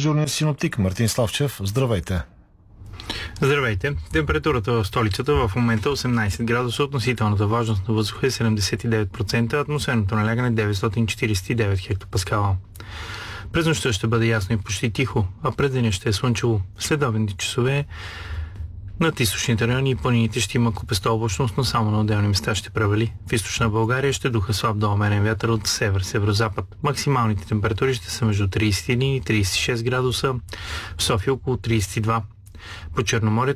дежурния синоптик Мартин Славчев. Здравейте! Здравейте! Температурата в столицата в момента 18 градуса, относителната влажност на въздуха е 79%, атмосферното налягане 949 хектопаскала. През нощта ще бъде ясно и почти тихо, а през деня ще е слънчево. След обедните часове над източните райони и планините ще има купеста облачност, но само на отделни места ще превали. В източна България ще духа слаб до умерен вятър от север-северозапад. Максималните температури ще са между 31 и 36 градуса, в София около 32. По Черноморието